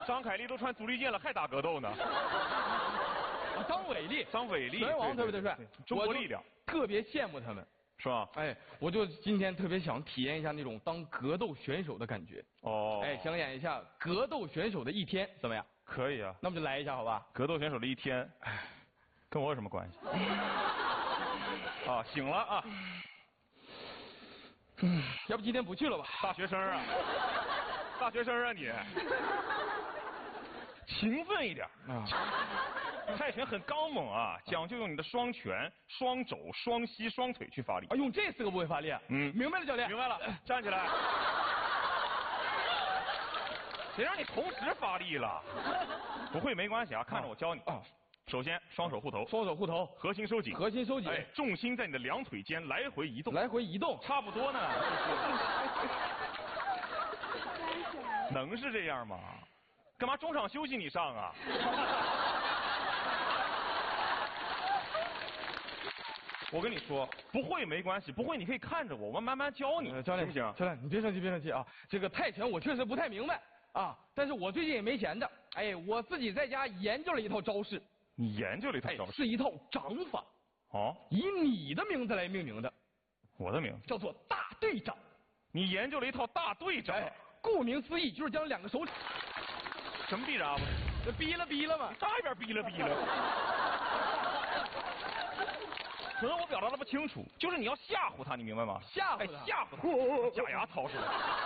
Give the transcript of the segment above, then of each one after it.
张凯丽都穿足力健了，还打格斗呢。 张伟丽，拳王对不对？ 中国力量， 特别羡慕他们， 是吧？ 哎，我就今天特别想体验一下那种当格斗选手的感觉。 哦，哎， 想演一下格斗选手的一天，怎么样？ 可以啊， 那么就来一下好吧？ 格斗选手的一天，哎，跟我有什么关系？啊，醒了啊。 要不今天不去了吧？ 大学生啊，大学生啊你，勤奋一点啊。泰拳很刚猛啊，讲究用你的双拳、双肘、双膝、双腿去发力。 啊，用这4个部位发力。明白了，教练。 明白了，站起来。谁让你同时发力了？不会没关系啊，看着我教你啊。首先，双手护头，核心收紧，哎，重心在你的两腿间来回移动，差不多呢。能是这样吗？干嘛中场休息你上啊？我跟你说，不会没关系，不会你可以看着我，我慢慢教你， 教练行不行？ 教练，你别生气啊！这个泰拳我确实不太明白啊，但是我最近也没闲着，哎，我自己在家研究了一套招式。 你研究了一套招式？ 是一套掌法。哦，以你的名字来命名的。 我的名字叫做大队长。 你研究了一套大队长？ 哎，顾名思义就是将2个手指。 什么逼着啊？ 这逼了嘛？ 大一边逼了。可能我表达的不清楚，就是你要吓唬他，你明白吗？ 吓唬他， 假牙掏出来。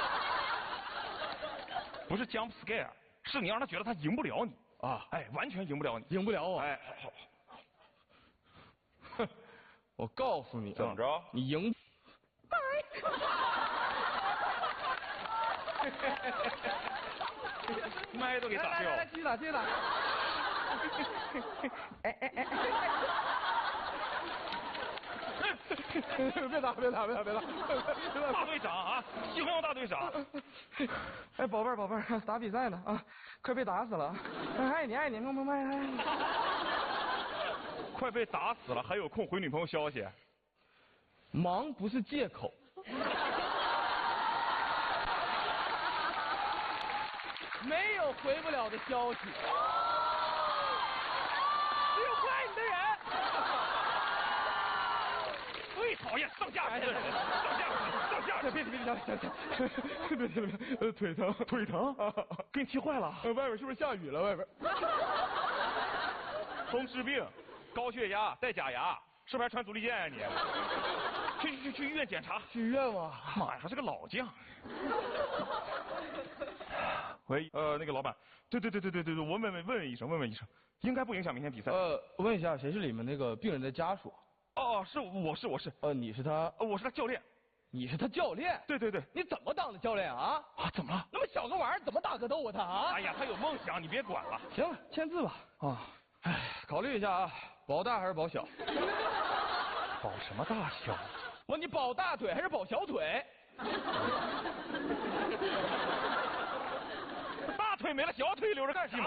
不是 jump scare， 是你让他觉得他赢不了你啊！哎，完全赢不了你， 赢不了我。 哎， 哼，我告诉你， 怎么着？ 你赢。 麦都给打掉了。 来，继续打。哎。别打！ 大队长啊，喜欢用大队长。 哎，宝贝儿，打比赛呢啊，快被打死了！爱你， 快被打死了，还有空回女朋友消息？ 忙不是借口。没有回不了的消息，只有不爱你的人。 最讨厌上架的人，上架！ 别，腿疼， 给你踢坏了。 外边是不是下雨了？外边。 风湿病、高血压、戴假牙，是不是还穿足力健啊你？去医院检查。 去医院吗？ 妈呀，还是个老将。喂，那个老板，对，我问医生，应该不影响明天比赛。 问一下，谁是你们那个病人的家属？ 哦，我是。 你是他？ 我是他教练。 你是他教练？ 对。 你怎么当的教练啊？ 啊，怎么了？ 那么小个玩意儿怎么打格斗啊他啊？ 哎呀，他有梦想，你别管了。 行了，签字吧。啊，哎，考虑一下啊，保大还是保小？ 保什么大小？ 问你保大腿还是保小腿？ 大腿没了，小腿留着干啥？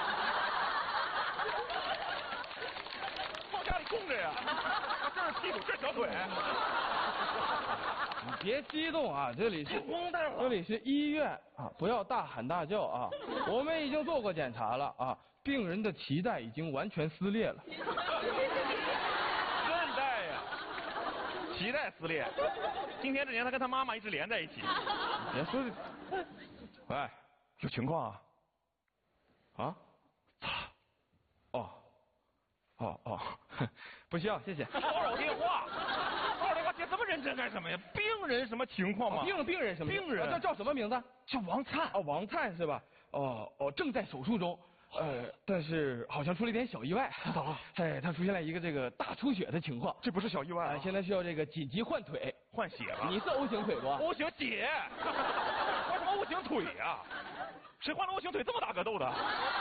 放家里供着呀！这是屁股，这是小腿。 你别激动啊，这里是医院啊，不要大喊大叫啊！我们已经做过检查了啊，病人的脐带已经完全撕裂了。 韧带呀，脐带撕裂。今天之前他跟他妈妈一直连在一起。 别说这， 喂，有情况啊？啊？哦， 不需要，谢谢。 骚扰电话接这么认真干什么呀？病人什么情况嘛？ 病人什么？ 病人叫什么名字？ 叫王灿。 哦，王灿是吧？正在手术中。但是好像出了一点小意外。 咋了？ 哎，他出现了一个这个大出血的情况。 这不是小意外啊！ 现在需要这个紧急换腿， 换血了。 你是 O 型腿不 ？O 型姐，换什么 O 型腿呀？谁换了 O 型腿这么大格斗的？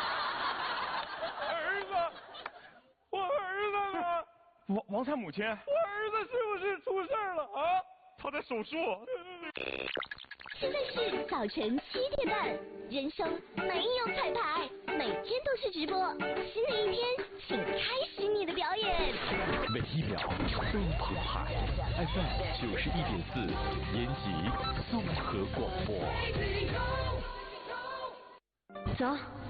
儿子，我儿子呢？王灿母亲。我儿子是不是出事了啊？ 他在手术。 现在是早晨7点半，人生没有彩排，每天都是直播。新的一天，请开始你的表演。 每一秒都澎湃。FM 91.4，延吉综合广播。 走。